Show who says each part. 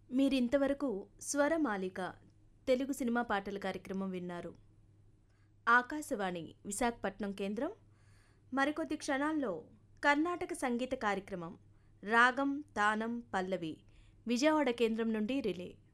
Speaker 1: మీరింతవరకు స్వరమాలిక తెలుగు సినిమా పాటల కార్యక్రమం విన్నారు. ఆకాశవాణి విశాఖపట్నం కేంద్రం మరికొద్ది క్షణాల్లో కర్ణాటక సంగీత కార్యక్రమం రాగం తానం పల్లవి విజయవాడ కేంద్రం నుండి రిలే.